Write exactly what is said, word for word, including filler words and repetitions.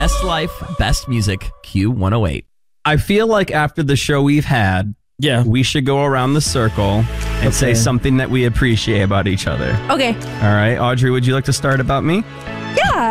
Best Life, Best Music, Q one oh eight. I feel like after the show we've had, yeah, we should go around the circle and okay. say something that we appreciate about each other. Okay. All right. Audrey, would you like to start about me? Yeah.